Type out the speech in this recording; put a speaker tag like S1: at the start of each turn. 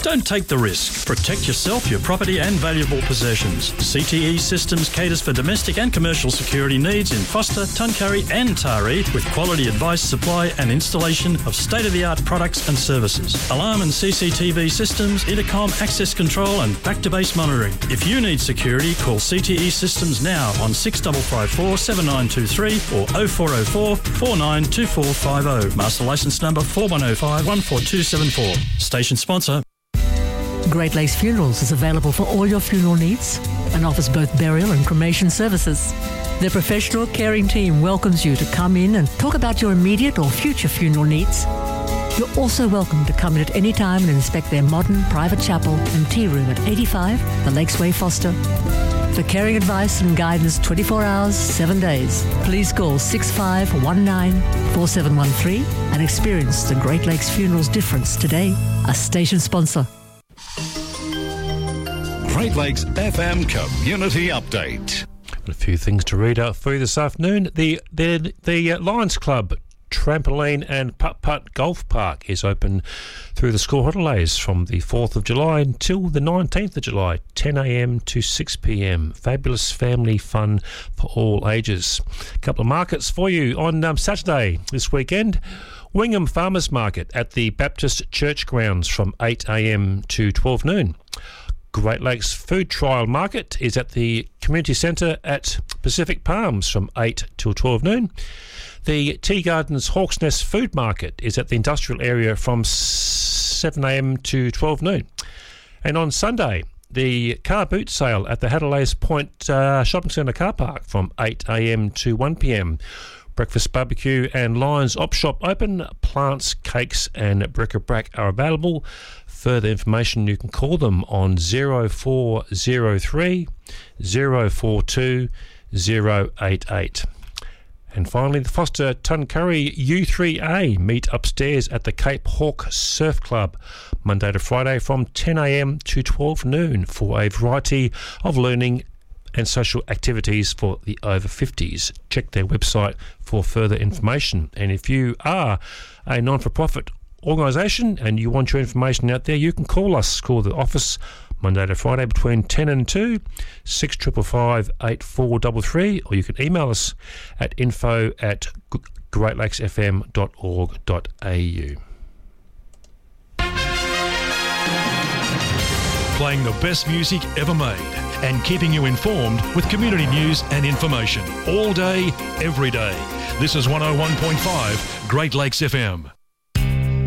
S1: Don't take the risk. Protect yourself, your property and valuable possessions. CTE Systems caters for domestic and commercial security needs in Foster, Tuncurry and Taree with quality advice, supply and installation of state-of-the-art products and services. Alarm and CCTV systems, intercom, access control and back-to-base monitoring. If you need security, call CTE Systems now on 6554 7923 or 0404 492450. Master licence number 4105 14274. Station sponsor.
S2: Great Lakes Funerals is available for all your funeral needs and offers both burial and cremation services. Their professional caring team welcomes you to come in and talk about your immediate or future funeral needs. You're also welcome to come in at any time and inspect their modern private chapel and tea room at 85 The Lakes Way, Foster. For caring advice and guidance 24 hours, 7 days, please call 6519 4713 and experience the Great Lakes Funerals difference today. A station sponsor.
S3: Great Lakes FM Community Update.
S4: A few things to read out for you this afternoon. The Lions Club Trampoline and Putt-Putt Golf Park is open through the school holidays from the 4th of July until the 19th of July, 10 a.m. to 6 p.m. Fabulous family fun for all ages. A couple of markets for you on Saturday this weekend. Wingham Farmers Market at the Baptist Church grounds from 8 a.m. to 12 noon. Great Lakes Food Trial Market is at the Community Centre at Pacific Palms from 8 till 12 noon. The Tea Gardens Hawks Nest Food Market is at the industrial area from 7 a.m. to 12 noon. And on Sunday, the car boot sale at the Haddelays Point Shopping Centre car park from 8 a.m. to 1 p.m. Breakfast barbecue and Lions Op Shop open. Plants, cakes and bric-a-brac are available. Further information, you can call them on 0403 042 088. And finally, the Foster Tuncurry U3A meet upstairs at the Cape Hawk Surf Club, Monday to Friday from 10 a.m. to 12 noon for a variety of learning and social activities for the over 50s. Check their website for further information. And if you are a non-for-profit organisation and you want your information out there, you can call us. Call the office Monday to Friday between 10 and 2, 6555 8433, or you can email us at info@greatlakesfm.org.au.
S1: Playing the best music ever made and keeping you informed with community news and information all day, every day. This is 101.5 Great Lakes FM.